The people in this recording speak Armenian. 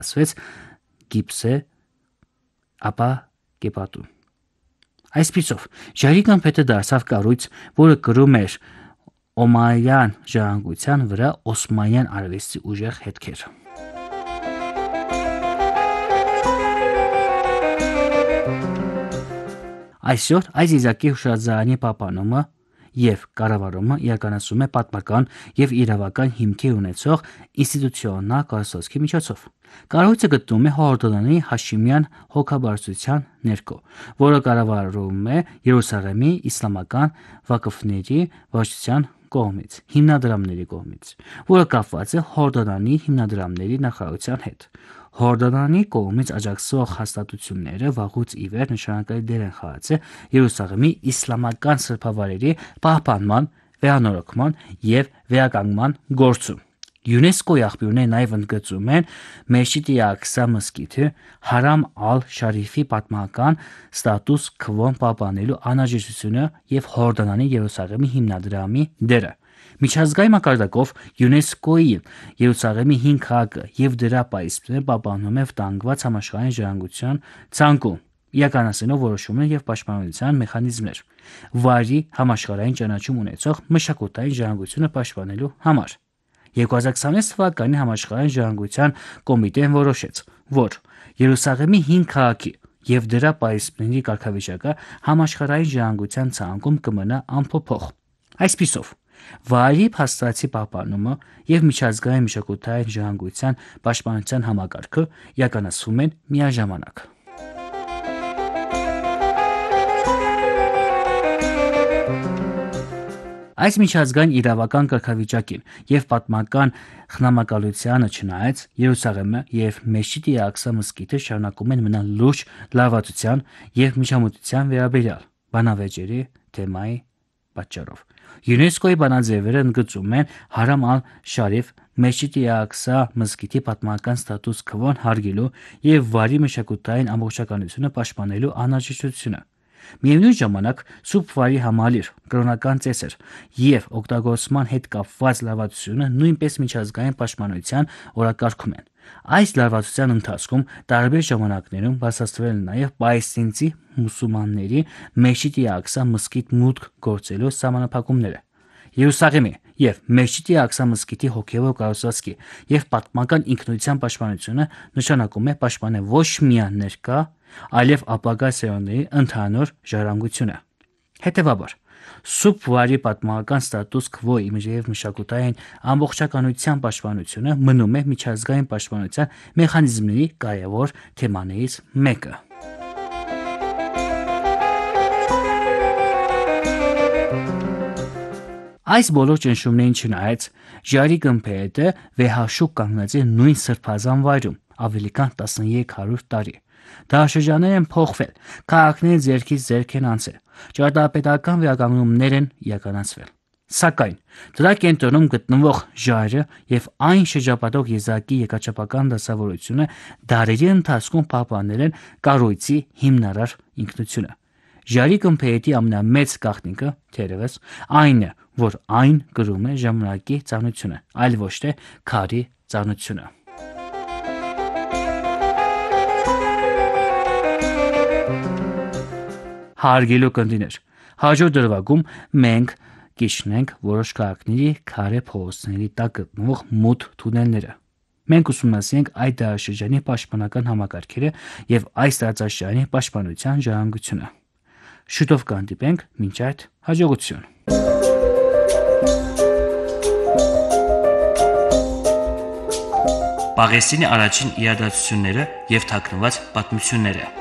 ասվեց գիպսե ապա կեպատու։ Այսպիսով ժայռի գմփեթը դարձավ կառույց, որը կրում էր օմայյան ժառանգության վրա օսմանյան արվեստի ուժեղ հետքեր։ Այսօր այս եզակի հուշարձանի պահպանումը եւ կառավարումը իրականացում է պատմական եւ իրավական հիմքեր ունեցող ինստիտուցիոնալ կառուցվածքի միջոցով։ Կառույցը գտնվում է Հորդանանի Հաշիմյան հոգաբարձության ներքո, որը կառավարվում է Երուսաղեմի իսլամական վակֆների վարչության կողմից, հիմնադրամների կողմից, որը կապված է Հորդանանի հիմնադրամների նախարարության հետ։ Հորդանանի կողմից աջակցող հաստատությունները վաղուց ի վեր նշանակալի դեր են խաղացել Երուսաղեմի իսլամական սրբավայրերի պահպանման, վերանորոգման եւ վերականգնման գործում։ ՅՈՒՆԵՍԿՕ-ի աղբյուրները նաև ընդգծում են Մեշիդ Ալ-Աղսա մզկիթի Հարամ Ալ-Շարիֆի պատմական ստատուս քվոն պահպանելու անհրաժեշտությունը եւ Հորդանանի Երուսաղեմի հիմնադրամի դերը։ Միջազգային մակարդակով ՅՈՒՆԵՍԿՕ-ի Երուսաղեմի 5 քաղաքը եւ դրա պայիսպները պահպանում է վտանգված համաշխարհային ժառանգության ցանկում, իրականացնելով որոշումներ եւ պաշտպանության մեխանիզմներ վայրի համաշխարհային ճանաչում ունեցող մշակութային ժառանգությունը պաշտպանելու համար։ 2026 թվականի համաշխարհային ժառանգության կոմիտեն որոշեց, որ Երուսաղեմի 5 քաղաքի եւ դրա պայիսպների կարգավիճակը համաշխարհային ժառանգության ցանկում կմնա անփոփոխ։ Այսպիսով, վայրի փաստացի պահպանումը եւ միջազգային մշակութային ժառանգության պաշտպանության համակարգը իրականացվում են միաժամանակ։ Այս միջազգային իրավական կարգավիճակին եւ պատմական խնամակալությանը չնայած Երուսաղեմը եւ Մեշիդ Ալ-Աղսա մզկիթը շարունակում են մնալ լուրջ լարվածության եւ միջամտության վերաբերյալ բանավեճերի թեմայի պատճառով։ ՅՈՒՆԵՍԿՕ-ի բանաձևերը ընդգծում են Հարամ Ալ-Շարիֆ Մեշիդ Ալ-Աղսա մզկիթի պատմական ստատուս քվոն հարգելու եւ վայրի մշակութային ամբողջականությունը պաշտպանելու անհրաժեշտությունը։ Միևնույն ժամանակ սուրբ վայրի համալիր կրոնական ծեսեր եւ օգտագործման հետ կապված լարվածությունը նույնպես միջազգային պաշտպանության օրակարգում են։ Այս լարվածության ընթացքում տարբեր ժամանակներում բացաստրվել են նաեւ պալեստինցի մուսուլմանների Մեշիդ Ալ-Աղսա մզկիթ մուտք գործելու սահմանափակումները։ Երուսաղեմի եւ Մեշիդ Ալ-Աղսա մզկիթի հոգեվոր կառուցվածքի եւ պատմական ինքնության պաշտպանությունը նշանակում է պաշտպանել ոչ միայն ներկա, այլև ապագա սերունդների ընդհանուր ժառանգությունը։ Հետևաբար, սուրբ վայրի պատմական ստատուս քվոյի եւ մշակութային ամբողջականության պաշտպանությունը մնում է միջազգային պաշտպանության մեխանիզմների կարևոր թեմաներից մեկը։ Այս բոլոր ճնշումներին չնայած ժայռի գմփեթը վեհաշուկ կանգնած է նույն սրբազան վայրում ավելի քան 1300 տարի։ Դարաշրջաններ են փոխվել, քաղաքները ձեռքից ձեռք են անցել, ճարտարապետական վերականգնումներ են իրականացվել։ Սակայն դրա կենտրոնում գտնվող ժայռը եւ այն շրջապատող եզակի եկաչափական դասավորությունը դարերի ընթացքում պահպանել են կառույցի հիմնարար ինքնությունը։ Ժայռի գմփեթի ամենամեծ գաղտնիքը թերևս այն է, որ այն կրում է ժամանակի ծանրությունը, այլ ոչ թե քարի ծանրությունը։ Հարգելի կնդիներ, հաջորդ դրվագում մենք կիջնենք որոշ քաղաքների քարե փողոցների տակ գտնվող մութ թունելները։ Մենք ուսումնասիրենք այդ դարաշրջանի պաշտպանական համակարգերը եւ այս տարածաշրջանի պաշտպանության ժառանգությունը։ Շուտով կհանդիպենք, մինչ այդ հաջողություն։ Պաղեստինի առաջին իրադարձությունները եւ թաքնված պատմությունները։